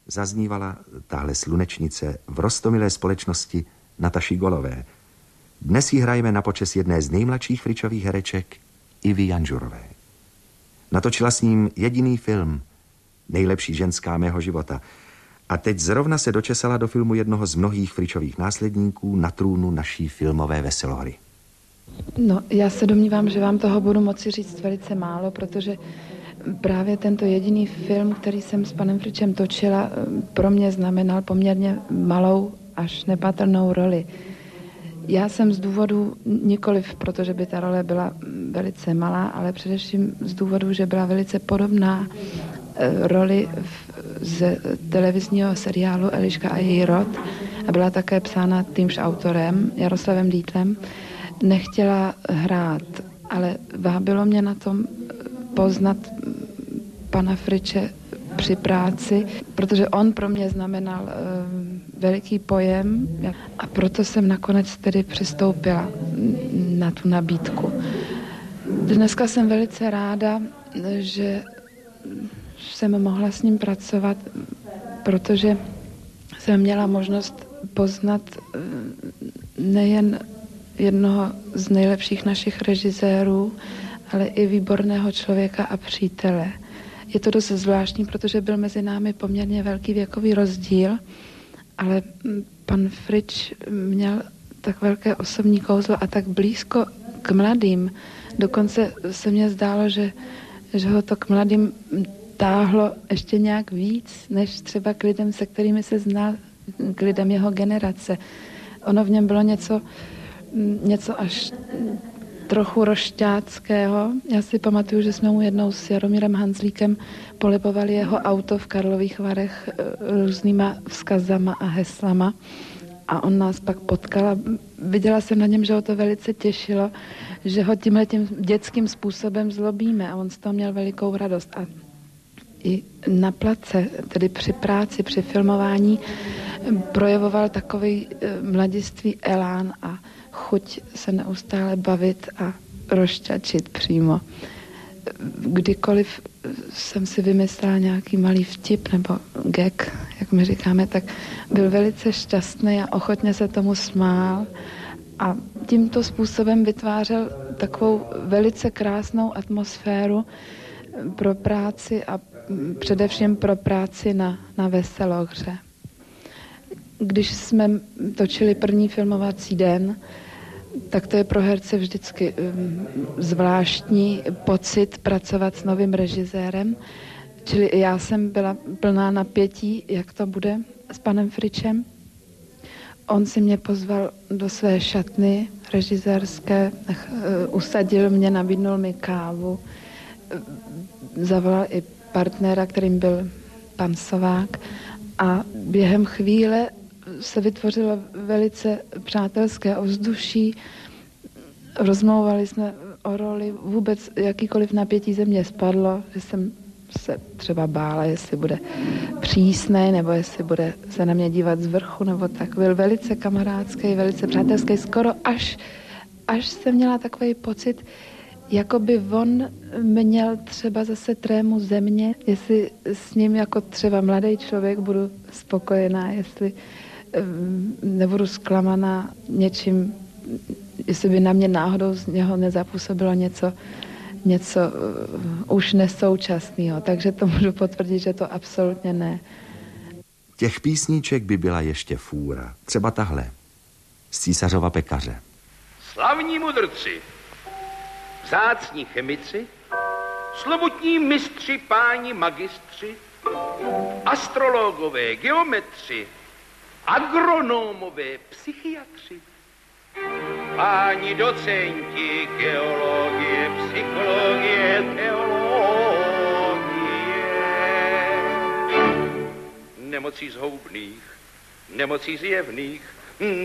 zaznívala tahle slunečnice v roztomilé společnosti Nataši Golové. Dnes ji hrajeme na počest jedné z nejmladších Fričových hereček, Ivy Janžurové. Natočila s ním jediný film, Nejlepší ženská mého života. A teď zrovna se dočesala do filmu jednoho z mnohých Fričových následníků na trůnu naší filmové veselohry. No, já se domnívám, že vám toho budu moci říct velice málo, protože právě tento jediný film, který jsem s panem Fričem točila, pro mě znamenal poměrně malou až nepatrnou roli. Já jsem z důvodu, nikoliv protože by ta role byla velice malá, ale především z důvodu, že byla velice podobná roli z televizního seriálu Eliška a její rod a byla také psána týmž autorem, Jaroslavem Dítlem, nechtěla hrát, ale vábilo mě na tom poznat pana Friče při práci, protože on pro mě znamenal veliký pojem a proto jsem nakonec tedy přistoupila na tu nabídku. Dneska jsem velice ráda, že jsem mohla s ním pracovat, protože jsem měla možnost poznat nejen jednoho z nejlepších našich režisérů, ale i výborného člověka a přítele. Je to dost zvláštní, protože byl mezi námi poměrně velký věkový rozdíl, ale pan Frič měl tak velké osobní kouzlo a tak blízko k mladým. Dokonce se mně zdálo, že ho to k mladým táhlo ještě nějak víc, než třeba k lidem, se kterými se znal, k lidem jeho generace. Ono v něm bylo něco až trochu rošťáckého. Já si pamatuju, že jsme mu jednou s Jaromírem Hanzlíkem polibovali jeho auto v Karlových Varech různýma vzkazama a heslama a on nás pak potkal a viděla jsem na něm, že ho to velice těšilo, že ho tímhletím dětským způsobem zlobíme a on z toho měl velikou radost. A i na place, tedy při práci, při filmování, projevoval takový mladiství elán a chuť se neustále bavit a rozčačit přímo. Kdykoliv jsem si vymyslela nějaký malý vtip nebo gag, jak my říkáme, tak byl velice šťastný a ochotně se tomu smál a tímto způsobem vytvářel takovou velice krásnou atmosféru pro práci a především pro práci na veselohře. Když jsme točili první filmovací den, tak to je pro herce vždycky zvláštní pocit pracovat s novým režisérem. Čili já jsem byla plná napětí, jak to bude s panem Fričem. On si mě pozval do své šatny režisérské, usadil mě, nabídnul mi kávu, zavolal i partnera, kterým byl pan Sovák a během chvíle se vytvořilo velice přátelské ovzduší. Rozmlouvali jsme o roli, vůbec jakýkoliv napětí ze mě spadlo, že jsem se třeba bála, jestli bude přísnej, nebo jestli bude se na mě dívat z vrchu, nebo tak. Byl velice kamarádský, velice přátelský, skoro až jsem měla takový pocit, jako by on měl třeba zase trému země, jestli s ním jako třeba mladý člověk budu spokojená, jestli nebudu zklamaná něčím, jestli by na mě náhodou z něho nezapůsobilo něco už nesoučasného. Takže to můžu potvrdit, že to absolutně ne. Těch písníček by byla ještě fůra. Třeba tahle. Z Císařova pekaře. Slavní mudrci, vzácní chemici, slovutní mistři, páni magistři, astrologové, geometři, agronomové, psychiatři, páni docenti, geologie, psychologie, teologie, nemocí zhoubných, nemocí zjevných,